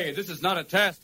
Hey, this is not a test.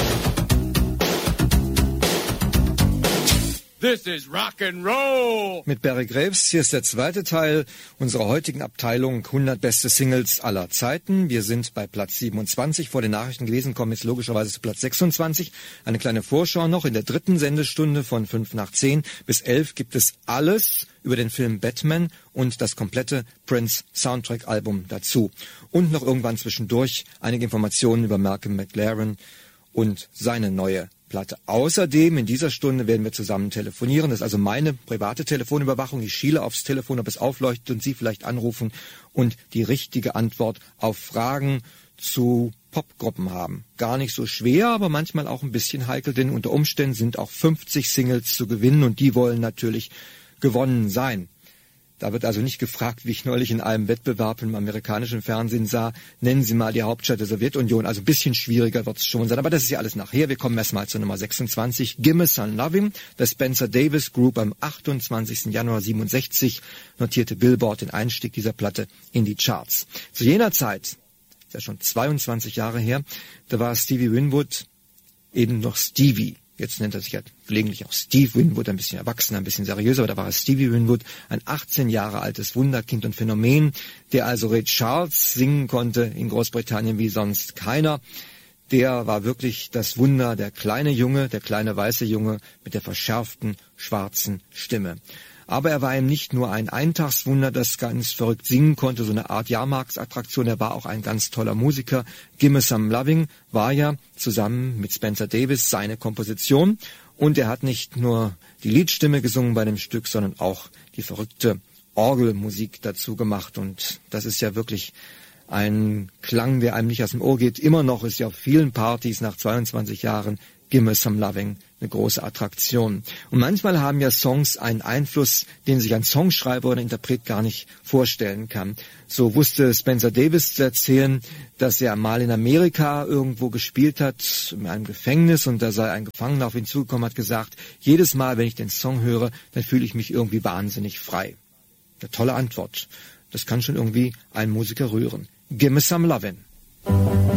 This is rock and roll. Mit Barry Graves, hier ist der zweite Teil unserer heutigen Abteilung 100 beste Singles aller Zeiten. Wir sind bei Platz 27, vor den Nachrichten gelesen, kommen jetzt logischerweise zu Platz 26. Eine kleine Vorschau noch, in der dritten Sendestunde von 5 nach 10 bis 11 gibt es alles über den Film Batman und das komplette Prince-Soundtrack-Album dazu. Und noch irgendwann zwischendurch einige Informationen über Malcolm McLaren und seine neue Platte. Außerdem in dieser Stunde werden wir zusammen telefonieren. Das ist also meine private Telefonüberwachung. Ich schiele aufs Telefon, ob es aufleuchtet und Sie vielleicht anrufen und die richtige Antwort auf Fragen zu Popgruppen haben. Gar nicht so schwer, aber manchmal auch ein bisschen heikel, denn unter Umständen sind auch 50 Singles zu gewinnen und die wollen natürlich gewonnen sein. Da wird also nicht gefragt, wie ich neulich in einem Wettbewerb im amerikanischen Fernsehen sah, nennen Sie mal die Hauptstadt der Sowjetunion. Also ein bisschen schwieriger wird es schon sein, aber das ist ja alles nachher. Wir kommen erstmal zur Nummer 26, Gimme Some Lovin'. Der Spencer Davis Group am 28. Januar 67 notierte Billboard den Einstieg dieser Platte in die Charts. Zu jener Zeit, ist ja schon 22 Jahre her, da war Stevie Winwood eben noch Stevie. Jetzt nennt er sich ja gelegentlich auch Steve Winwood, ein bisschen erwachsener, ein bisschen seriöser, aber da war er Stevie Winwood, ein 18 Jahre altes Wunderkind und Phänomen, der also Ray Charles singen konnte in Großbritannien wie sonst keiner. Der war wirklich das Wunder, der kleine Junge, der kleine weiße Junge mit der verschärften schwarzen Stimme. Aber er war eben nicht nur ein Eintagswunder, das ganz verrückt singen konnte, so eine Art Jahrmarktsattraktion. Er war auch ein ganz toller Musiker. Gimme Some Lovin' war ja zusammen mit Spencer Davis seine Komposition. Und er hat nicht nur die Liedstimme gesungen bei dem Stück, sondern auch die verrückte Orgelmusik dazu gemacht. Und das ist ja wirklich ein Klang, der einem nicht aus dem Ohr geht. Immer noch ist ja auf vielen Partys nach 22 Jahren Gimme Some Lovin' eine große Attraktion. Und manchmal haben ja Songs einen Einfluss, den sich ein Songschreiber oder Interpret gar nicht vorstellen kann. So wusste Spencer Davis zu erzählen, dass er mal in Amerika irgendwo gespielt hat, in einem Gefängnis, und da sei ein Gefangener auf ihn zugekommen, hat gesagt, jedes Mal, wenn ich den Song höre, dann fühle ich mich irgendwie wahnsinnig frei. Eine tolle Antwort. Das kann schon irgendwie einen Musiker rühren. Gimme Some Lovin'.